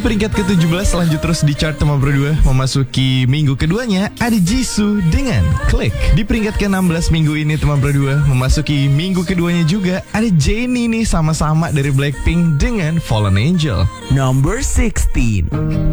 peringkat ke-17 lanjut terus di chart nomor 2. Memasuki minggu keduanya ada Jisoo dengan Click. Di peringkat ke-16 minggu ini teman berdua, memasuki minggu keduanya juga ada Jennie nih, sama-sama dari Blackpink dengan Fallen Angel. Number 16.